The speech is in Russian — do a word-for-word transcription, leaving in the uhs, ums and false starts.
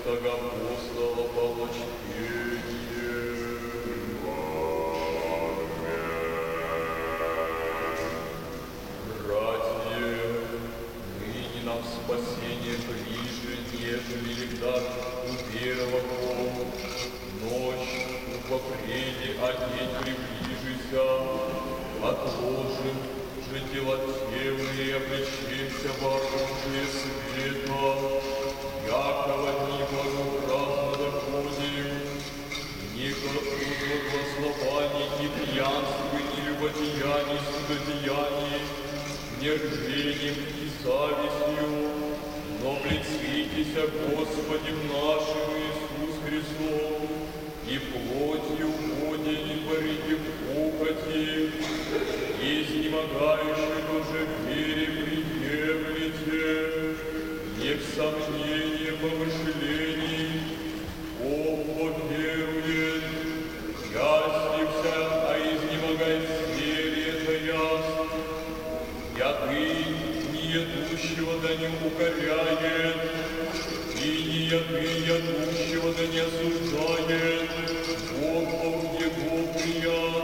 Христа апостола получение. Братья, ныне нам спасение ближе, нежели когда уверовал. Ночь попреди, а день приближися, отложим же дела темные, и облечемся в оружие света, якого дни благообразно доходим, ни возлобований, ни пьянствы, ни любодеяний, судодеяний, ни ржением и завистью, но блицвитеся Господем нашим Иисус Христом, и плотью уходе, и творите в похоти, изнемогающий тоже в вере приемлете, не в сомнении помышлений, Бог верует, яснився, а изнемогай в вере это ясно, яды не ядущего да не укоряет, и не яды ядущего да не осуждает, Бог по его приятно.